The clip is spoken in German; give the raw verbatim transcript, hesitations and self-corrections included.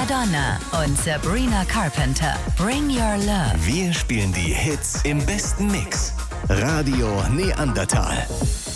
Madonna und Sabrina Carpenter. Bring Your Love. Wir spielen die Hits im besten Mix. Radio Neandertal.